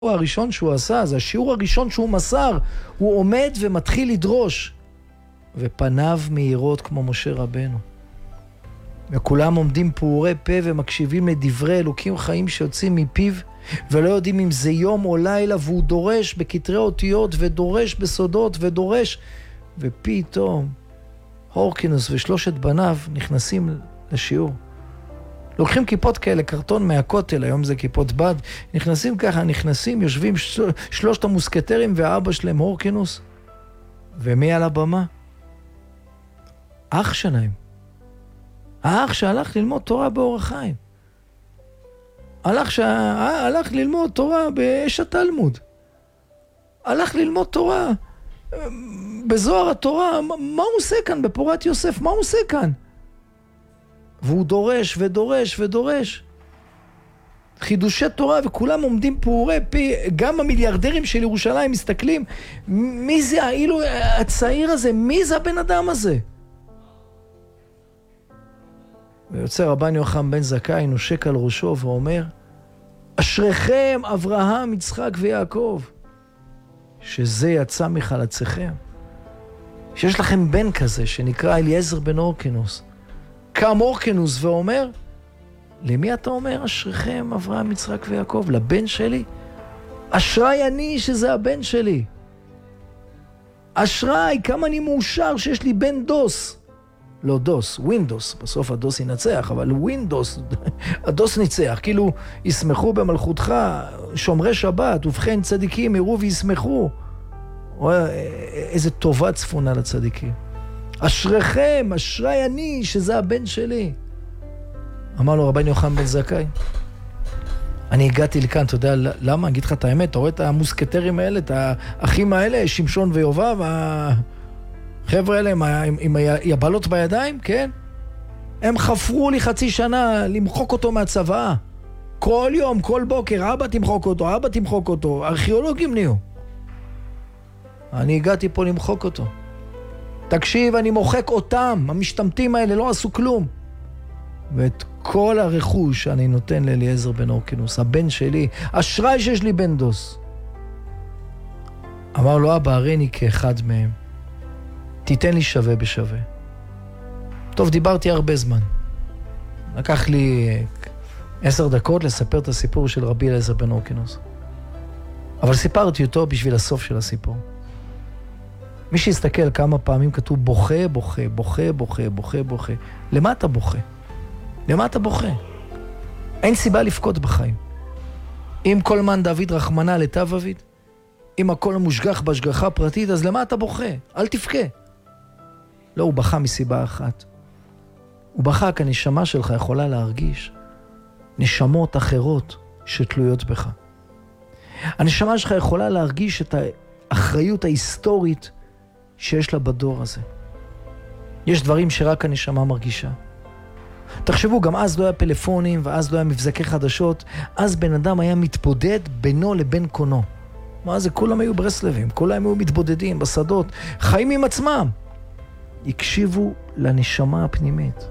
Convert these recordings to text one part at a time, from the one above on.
הראשון שהוא עשה, זה השיעור הראשון שהוא מסר, הוא עומד ומתחיל לדרוש, ופניו מהירות כמו משה רבנו. וכולם עומדים פעורי פה ומקשיבים לדברי אלוקים חיים שיוצאים מפיו, ולא יודעים אם זה יום או לילה, והוא דורש בכתרי אותיות, ודורש בסודות, ודורש, ופתאום הורקינוס ושלושת בניו נכנסים לשיעור. לוקחים כיפות כאלה, קרטון מהכותל, היום זה כיפות בד, נכנסים ככה, יושבים שלושת המוסקטרים והאבא שלהם הורקינוס, ומי על הבמה? אח שלהם. האח שהלך ללמוד תורה באור החיים. הלך ללמוד תורה באש התלמוד. הלך ללמוד תורה בזוהר התורה. מה הוא עושה כאן בפורת יוסף? מה הוא עושה כאן? והוא דורש ודורש ודורש. חידושי תורה, וכולם עומדים פעורי פי, גם המיליארדרים של ירושלים מסתכלים, מי זה האילו הצעיר הזה? מי זה הבן אדם הזה? ויוצא רבן יוחנן בן זכאי, נושק על ראשו ואומר, אשריכם אברהם, יצחק ויעקב, שזה יצא מחלציכם. שיש לכם בן כזה שנקרא אליעזר בן הורקינוס. קם הורקינוס ואומר, למי אתה אומר אשריכם אברהם, יצחק ויעקב? לבן שלי? אשרי אני שזה הבן שלי. אשרי, כמה אני מאושר שיש לי בן דוס. לא דוס, ווינדוס, בסוף הדוס ינצח, אבל ווינדוס, הדוס ניצח, כאילו ישמחו במלכותך, שומרי שבת, ובכן צדיקים יראו וישמחו. איזה טובה צפונה לצדיקים. אשריכם, אשרי אני, שזה הבן שלי. אמר לו רבן יוחנן בן זכאי, אני הגעתי לכאן, אתה יודע למה? אגיד לך את האמת, אתה רואה את המוסקטרים האלה, את האחים האלה, שמשון ויובב, החבר'ה האלה עם היבלות בידיים, כן? הם חפרו לי חצי שנה למחוק אותו מהצבא. כל יום, כל בוקר, אבא תמחוק אותו, אבא תמחוק אותו. ארכיאולוגים נהיו. אני הגעתי פה למחוק אותו. תקשיב, אני מוחק אותם. המשתמטים האלה לא עשו כלום. ואת כל הרכוש אני נותן לאליעזר בן הורקינוס, הבן שלי. אשרי שיש לי בן דוס. אמר לו, אבא, הריני כאחד מהם. תיתן לי שווה בשווה. טוב, דיברתי הרבה זמן. לקח לי 10 דקות לספר את הסיפור של רבי אליעזר בן הורקינוס. אבל סיפרתי אותו בשביל הסוף של הסיפור. מי שיסתכל כמה פעמים כתוב בוכה, בוכה, בוכה, בוכה, בוכה, בוכה. למה אתה בוכה? למה אתה בוכה? אין סיבה לפקוד בחיים. אם כל מן דוד רחמנה לטב אביד, אם הכל מושגח בהשגחה פרטית, אז למה אתה בוכה? אל תבכה. לא, הוא בכה מסיבה אחת. הוא בכה כי הנשמה שלך יכולה להרגיש נשמות אחרות שתלויות בך. הנשמה שלך יכולה להרגיש את האחריות ההיסטורית שיש לה בדור הזה. יש דברים שרק הנשמה מרגישה. תחשבו, גם אז לא היה פלאפונים ואז לא היה מבזקי חדשות, אז בן אדם היה מתבודד בינו לבין קונו. מה זה? כולם היו ברסלבים, כולם היו מתבודדים בשדות, חיים עם עצמם. הקשיבו לנשמה הפנימית.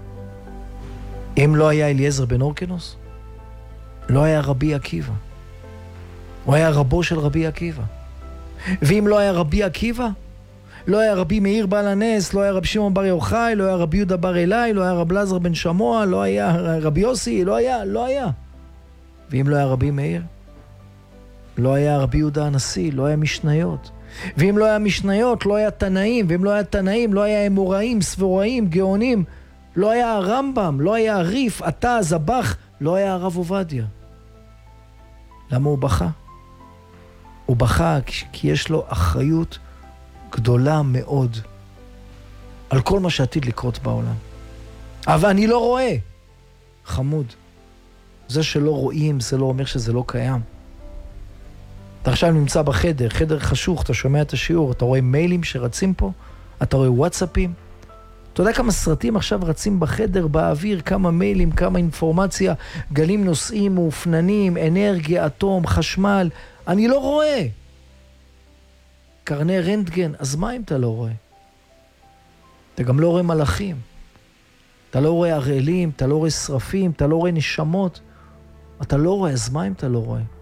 אם לא היה אליעזר בן הורקינוס, לא היה רבי עקיבא. הוא היה רבו של רבי עקיבא. ואם לא היה רבי עקיבא, לא היה רבי מאיר בעל הנס, לא היה רבי שמעון בר יוחאי, לא היה רבי יהודה בר אלי, לא היה רבי אלעזר בן שמוע, לא היה רבי יוסי, לא היה. ואם לא היה רבי מאיר, לא היה רבי יהודה הנשיא, לא היה משניות. ואם לא היה משניות, לא היה תנאים, ואם לא היה תנאים, לא היה אמוראים, ספוראים, גאונים, לא היה הרמב"ם, לא היה הריף, עטה, זבח, לא היה הרב עובדיה. למה הוא בכה? הוא בכה כי יש לו אחריות גדולה מאוד על כל מה שעתיד לקרות בעולם. אבל אני לא רואה. חמוד. זה שלא רואים, זה לא אומר שזה לא קיים. אתה עכשיו נמצא בחדר, חדר חשוך, אתה שומע את השיעור, אתה רואה מיילים שרצים פה, אתה רואה וואטסאפים. אתה יודע כמה סרטים עכשיו רצים בחדר, באוויר, כמה מיילים, כמה אינפורמציה, גלים נושאים, מאופננים, אנרגיה, אטום, חשמל. אני לא רואה. קרני רנטגן, אז מה אם אתה לא רואה? אתה גם לא רואה מלאכים. אתה לא רואה הראלים, אתה לא רואה שרפים, אתה לא רואה נשמות. אתה לא רואה, אז מה אם אתה לא רואה?